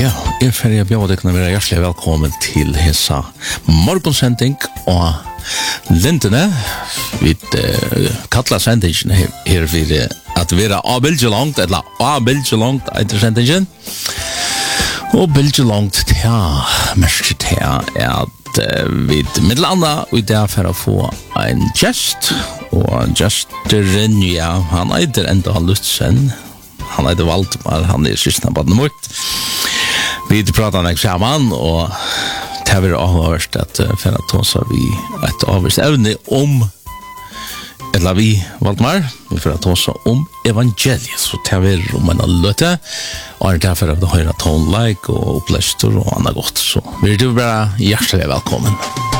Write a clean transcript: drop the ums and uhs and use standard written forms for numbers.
Ja, ferdig bjør dere kunne være hjertelig velkommen til hessa morgonsending og lintene. Vi kallar sendingen her for at være av bilgelangt, eller av bilgelangt etter sendingen. Og bilgelangt til, mest til at vi middelanda og det for å få en gest, og gesteren, ja, han heter enda Lutzen. Han heter Valdemar, han sysna på den mot. Vi pratar med sammen, og det har vært avhørst at for at også vi et avhørst evne om, eller vi, Valdemar, vi får at også om evangeliet, så det har vært om en løte, og det derfor at du hører tonelike og oppløster og annet godt, så vi er bare hjertelig velkommen.